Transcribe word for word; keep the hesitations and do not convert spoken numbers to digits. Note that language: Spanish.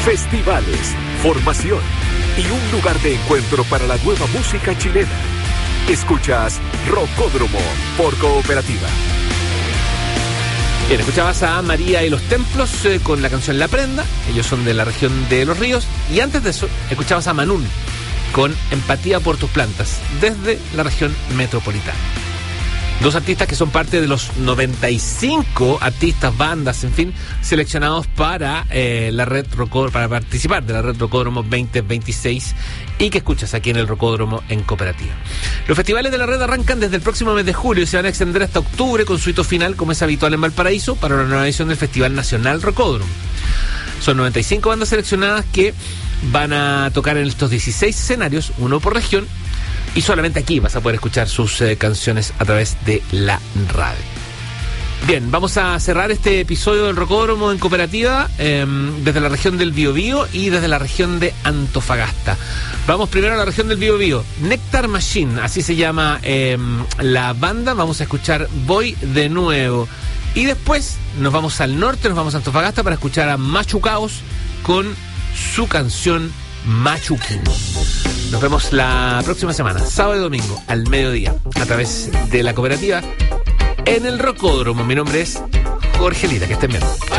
festivales, formación y un lugar de encuentro para la nueva música chilena. Escuchas Rocódromo por Cooperativa. Bien, escuchabas a María y los Templos eh, con la canción La Prenda. Ellos son de la región de Los Ríos. Y antes de eso, escuchabas a Manún con Empatía por tus plantas, desde la región metropolitana. Dos artistas que son parte de los noventa y cinco artistas, bandas, en fin, seleccionados para eh, la red Rocódromo, para participar de la red Rocódromo veinte veintiséis y que escuchas aquí en el Rocódromo en Cooperativa. Los festivales de la red arrancan desde el próximo mes de julio y se van a extender hasta octubre con su hito final, como es habitual en Valparaíso, para la nueva edición del Festival Nacional Rocódromo. Son noventa y cinco bandas seleccionadas que van a tocar en estos dieciséis escenarios, uno por región, y solamente aquí vas a poder escuchar sus eh, canciones a través de la radio. Bien, vamos a cerrar este episodio del Rocódromo en Cooperativa eh, desde la región del Biobío y desde la región de Antofagasta. Vamos primero a la región del Biobío. Nectar Machine, así se llama eh, la banda. Vamos a escuchar Voy de Nuevo. Y después nos vamos al norte, nos vamos a Antofagasta para escuchar a Machucaos con su canción Machuquino. Nos vemos la próxima semana, sábado y domingo, al mediodía, a través de la Cooperativa en el Rocódromo. Mi nombre es Jorge Lira, que estén bien.